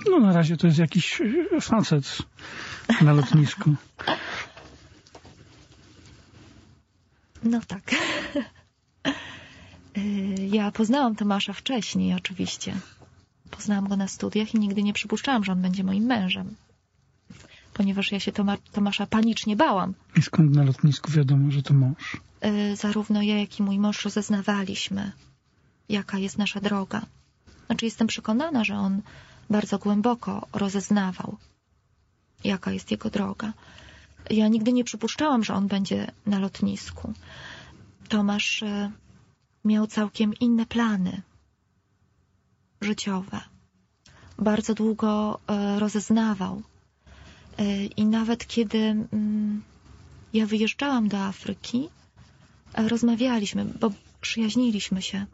No na razie to jest jakiś facet na lotnisku. No tak. Ja poznałam Tomasza wcześniej oczywiście. Poznałam go na studiach i nigdy nie przypuszczałam, że on będzie moim mężem. Ponieważ ja się Tomasza panicznie bałam. I skąd na lotnisku wiadomo, że to mąż? Zarówno ja, jak i mój mąż rozeznawaliśmy, jaka jest nasza droga. Znaczy jestem przekonana, że on bardzo głęboko rozeznawał, jaka jest jego droga. Ja nigdy nie przypuszczałam, że on będzie na lotnisku. Tomasz miał całkiem inne plany życiowe. Bardzo długo rozeznawał. I nawet kiedy ja wyjeżdżałam do Afryki, rozmawialiśmy, bo przyjaźniliśmy się.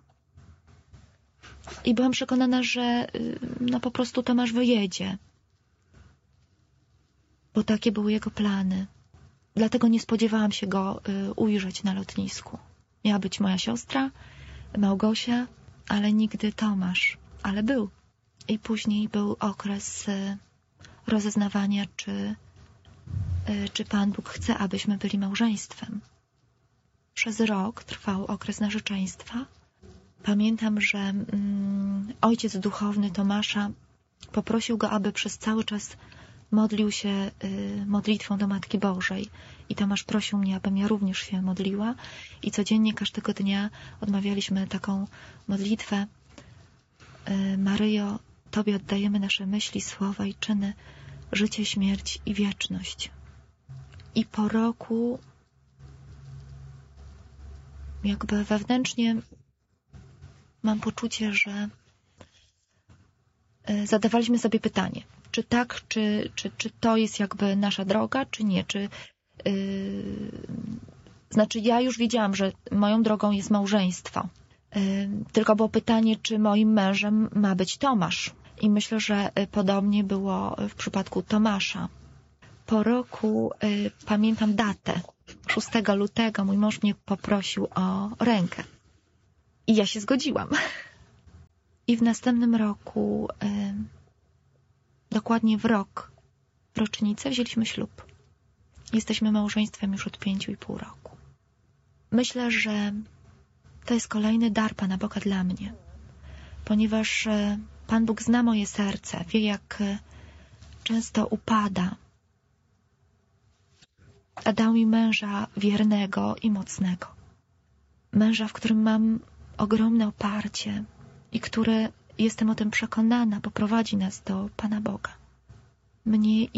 I byłam przekonana, że no po prostu Tomasz wyjedzie. Bo takie były jego plany. Dlatego nie spodziewałam się go ujrzeć na lotnisku. Miała być moja siostra, Małgosia, ale nigdy Tomasz. Ale był. I później był okres rozeznawania, czy Pan Bóg chce, abyśmy byli małżeństwem. Przez rok trwał okres narzeczeństwa. Pamiętam, że ojciec duchowny Tomasza poprosił go, aby przez cały czas modlił się modlitwą do Matki Bożej. I Tomasz prosił mnie, abym ja również się modliła. I codziennie, każdego dnia odmawialiśmy taką modlitwę. Maryjo, Tobie oddajemy nasze myśli, słowa i czyny, życie, śmierć i wieczność. I po roku jakby wewnętrznie mam poczucie, że zadawaliśmy sobie pytanie, czy tak, czy to jest jakby nasza droga, czy nie, znaczy ja już wiedziałam, że moją drogą jest małżeństwo. Tylko było pytanie, czy moim mężem ma być Tomasz. I myślę, że podobnie było w przypadku Tomasza. Po roku pamiętam datę. 6 lutego mój mąż mnie poprosił o rękę. I ja się zgodziłam. I w następnym roku, dokładnie w rocznicę, wzięliśmy ślub. Jesteśmy małżeństwem już od 5,5 roku. Myślę, że to jest kolejny dar Pana Boga dla mnie. Ponieważ Pan Bóg zna moje serce, wie, jak często upada. A dał mi męża wiernego i mocnego. Męża, w którym mam ogromne oparcie i który, jestem o tym przekonana, poprowadzi nas do Pana Boga. Mnie